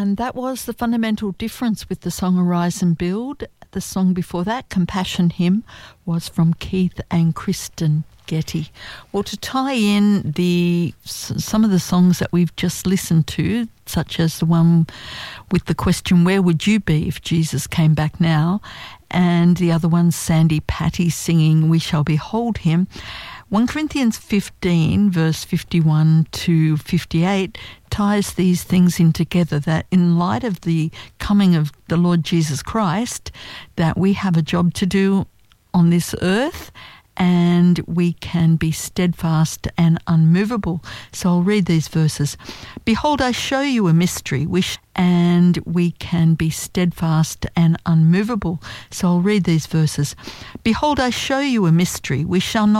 And that was the fundamental difference with the song Arise and Build. The song before that, Compassion Hymn, was from Keith and Kristen Getty. Well, to tie in some of the songs that we've just listened to, such as the one with the question, where would you be if Jesus came back now? And the other one, Sandy Patty singing, We Shall Behold Him. 1 Corinthians 15, verse 51 to 58, ties these things in together, that in light of the coming of the Lord Jesus Christ, that we have a job to do on this earth, and we can be steadfast and unmovable. So I'll read these verses. Behold, I show you a mystery, and we can be steadfast and unmovable. So I'll read these verses. Behold, I show you a mystery. We shall not